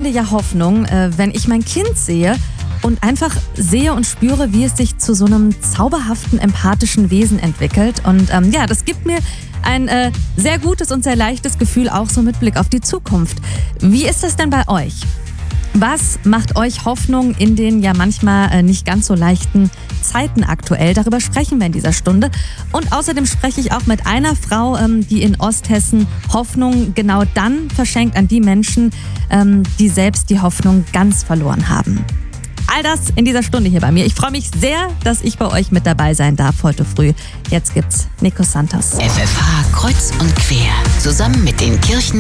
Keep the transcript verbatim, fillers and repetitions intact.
wir ja Hoffnung, äh, wenn ich mein Kind sehe und einfach sehe und spüre, wie es sich zu so einem zauberhaften, empathischen Wesen entwickelt. Und ähm, ja, das gibt mir ein äh, sehr gutes und sehr leichtes Gefühl, auch so mit Blick auf die Zukunft. Wie ist das denn bei euch? Was macht euch Hoffnung in den ja manchmal äh, nicht ganz so leichten Zeiten aktuell? Darüber sprechen wir in dieser Stunde. Und außerdem spreche ich auch mit einer Frau, ähm, die in Osthessen Hoffnung genau dann verschenkt an die Menschen, ähm, die selbst die Hoffnung ganz verloren haben. All das in dieser Stunde hier bei mir. Ich freue mich sehr, dass ich bei euch mit dabei sein darf heute früh. Jetzt gibt's Nico Santos. F F H kreuz und quer. Zusammen mit den Kirchen